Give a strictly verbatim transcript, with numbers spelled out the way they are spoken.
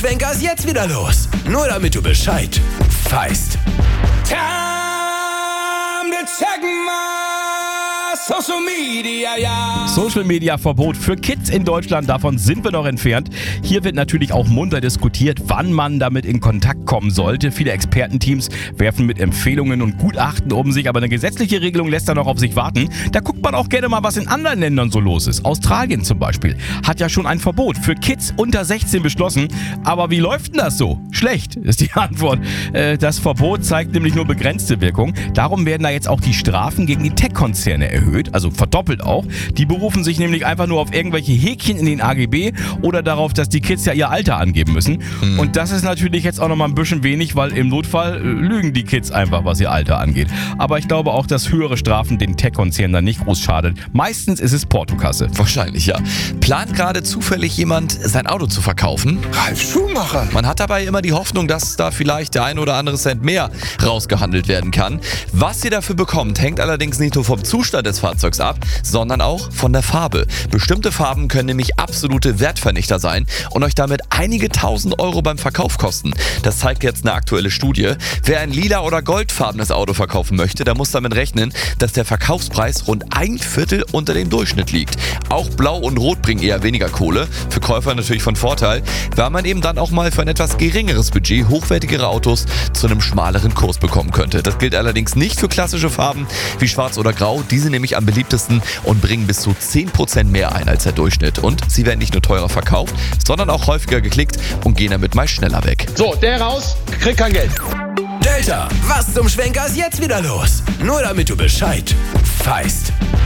Schwenker ist jetzt wieder los. Nur damit du Bescheid weißt. Time to check my social media, ja. Social Media Verbot für Kids in Deutschland, davon sind wir noch entfernt. Hier wird natürlich auch munter diskutiert, wann man damit in Kontakt kommen sollte. Viele Expertenteams werfen mit Empfehlungen und Gutachten um sich, aber eine gesetzliche Regelung lässt da noch auf sich warten. Da guckt man auch gerne mal, was in anderen Ländern so los ist. Australien zum Beispiel hat ja schon ein Verbot für Kids unter sechzehn beschlossen. Aber wie läuft denn das so? Schlecht ist die Antwort. Äh, das Verbot zeigt nämlich nur begrenzte Wirkung. Darum werden da jetzt auch die Strafen gegen die Tech-Konzerne erhöht, also verdoppelt auch. Die berufen sich nämlich einfach nur auf irgendwelche Häkchen in den A G B oder darauf, dass die Kids ja ihr Alter angeben müssen. Mhm. Und das ist natürlich jetzt auch nochmal ein bisschen wenig, weil im Notfall äh, lügen die Kids einfach, was ihr Alter angeht. Aber ich glaube auch, dass höhere Strafen den Tech-Konzernen dann nicht groß schadet. Meistens ist es Portokasse. Wahrscheinlich, ja. Plant gerade zufällig jemand, sein Auto zu verkaufen? Ralf Schumacher. Man hat dabei immer die Hoffnung, dass da vielleicht der ein oder andere Cent mehr rausgehandelt werden kann. Was ihr dafür bekommt, hängt allerdings nicht nur vom Zustand des Fahrzeugs ab, sondern auch von der Farbe. Bestimmte Farben können nämlich absolute Wertvernichter sein und euch damit einige tausend Euro beim Verkauf kosten. Das zeigt jetzt eine aktuelle Studie. Wer ein lila oder goldfarbenes Auto verkaufen möchte, der muss damit rechnen, dass der Verkaufspreis rund ein Viertel unter dem Durchschnitt liegt. Auch Blau und Rot bringen eher weniger Kohle. Für Käufer natürlich von Vorteil, weil man eben dann auch mal für ein etwas geringeres Budget hochwertigere Autos zu einem schmaleren Kurs bekommen könnte. Das gilt allerdings nicht für klassische Farben wie Schwarz oder Grau. Die sind nämlich am beliebtesten und bringen bis zu zehn Prozent mehr ein als der Durchschnitt. Und sie werden nicht nur teurer verkauft, sondern auch häufiger geklickt und gehen damit meist schneller weg. So, der raus, kriegt kein Geld. Delta, was zum Schwenker ist jetzt wieder los? Nur damit du Bescheid weißt.